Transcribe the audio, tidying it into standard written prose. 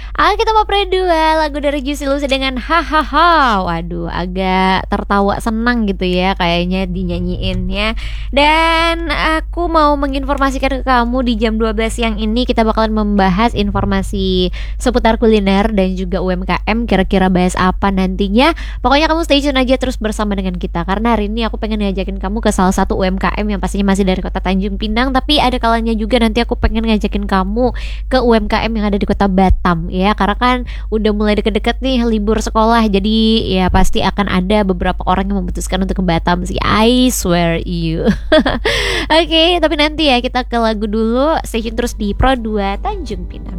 Kita mau pre 2 lagu dari Juicy Lucy dengan hahaha. Waduh, agak tertawa senang gitu ya kayaknya dinyanyiinnya. Dan aku mau menginformasikan ke kamu di jam 12 siang ini kita bakalan membahas informasi seputar kuliner dan juga UMKM. Kira-kira bahas apa nantinya? Pokoknya kamu stay tune aja terus bersama dengan kita karena hari ini aku pengen ngajakin kamu ke salah satu UMKM yang pastinya masih dari kota Tanjung Pinang, tapi ada kalanya juga nanti aku pengen ngajakin kamu ke UMKM yang ada di kota Batam ya, karena kan udah mulai deket-deket nih libur sekolah, jadi ya pasti akan ada beberapa orang yang memutuskan untuk ke Batam sih, I swear you. Oke, tapi nanti ya kita ke lagu dulu. Stay tune terus di Pro 2 Tanjung Pinang.